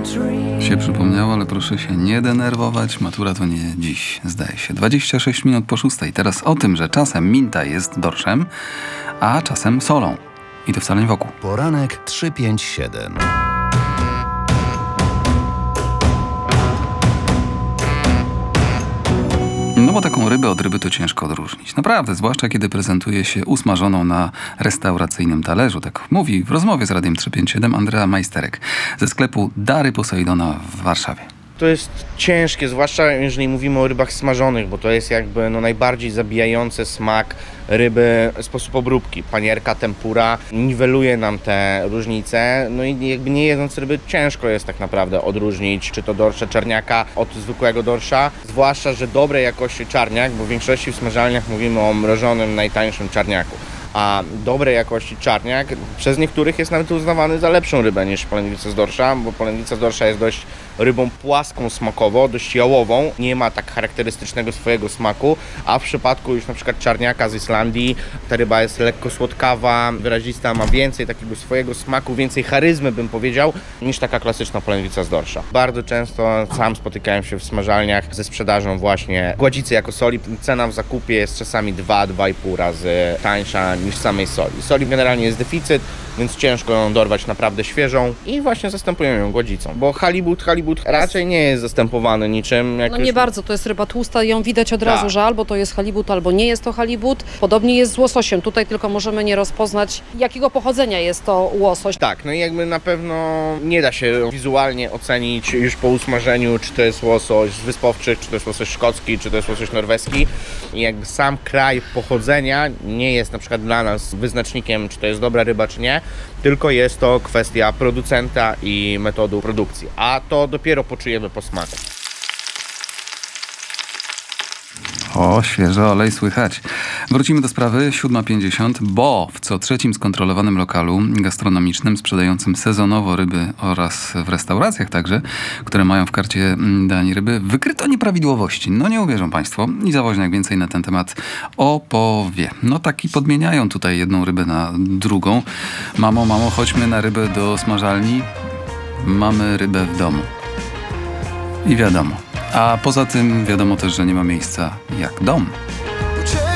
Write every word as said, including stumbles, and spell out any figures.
Się przypomniało, ale proszę się nie denerwować. Matura to nie dziś, zdaje się. dwadzieścia sześć minut po szóstej. Teraz o tym, że czasem minta jest dorszem, a czasem solą. I to wcale nie wokół. Poranek trzy pięć siedem. No bo taką rybę od ryby to ciężko odróżnić. Naprawdę, zwłaszcza kiedy prezentuje się usmażoną na restauracyjnym talerzu. Tak mówi w rozmowie z Radiem trzysta pięćdziesiąt siedem Andrea Majsterek ze sklepu Dary Posejdona w Warszawie. To jest ciężkie, zwłaszcza jeżeli mówimy o rybach smażonych, bo to jest jakby no najbardziej zabijający smak ryby sposób obróbki. Panierka, tempura niweluje nam te różnice, no i jakby nie jedząc ryby ciężko jest tak naprawdę odróżnić, czy to dorsza czarniaka od zwykłego dorsza, zwłaszcza, że dobrej jakości czarniak, bo w większości w smażalniach mówimy o mrożonym, najtańszym czarniaku. A dobrej jakości czarniak przez niektórych jest nawet uznawany za lepszą rybę niż polędwica z dorsza, bo polędwica z dorsza jest dość rybą płaską smakowo, dość jałową, nie ma tak charakterystycznego swojego smaku, a w przypadku już na przykład czarniaka z Islandii ta ryba jest lekko słodkawa, wyrazista, ma więcej takiego swojego smaku, więcej charyzmy bym powiedział, niż taka klasyczna polędwica z dorsza. Bardzo często sam spotykałem się w smażalniach ze sprzedażą właśnie gładzicy jako soli. Cena w zakupie jest czasami dwa do dwóch i pół razy tańsza niż samej soli. Soli generalnie jest deficyt, więc ciężko ją dorwać naprawdę świeżą i właśnie zastępują ją gładzicą, bo halibut, halibut raczej nie jest zastępowany niczym. Jak no już... nie bardzo, to jest ryba tłusta, ją widać od Tak. razu, że albo to jest halibut, albo nie jest to halibut. Podobnie jest z łososiem, tutaj tylko możemy nie rozpoznać, jakiego pochodzenia jest to łosoś. Tak, no i jakby na pewno nie da się wizualnie ocenić już po usmażeniu, czy to jest łosoś z Wysp Owczych, czy to jest łosoś szkocki, czy to jest łosoś norweski. I jakby sam kraj pochodzenia nie jest na przykład dla nas wyznacznikiem, czy to jest dobra ryba, czy nie, tylko jest to kwestia producenta i metodu produkcji, a to dopiero poczujemy po smaku. O, świeży olej słychać. Wrócimy do sprawy, siódma pięćdziesiąt, bo w co trzecim skontrolowanym lokalu gastronomicznym sprzedającym sezonowo ryby oraz w restauracjach także, które mają w karcie dań ryby, wykryto nieprawidłowości. No nie uwierzą państwo. I Zawoźniak więcej na ten temat opowie. No taki podmieniają tutaj jedną rybę na drugą. Mamo, mamo, chodźmy na rybę do smażalni. Mamy rybę w domu. I wiadomo. A poza tym wiadomo też, że nie ma miejsca jak dom.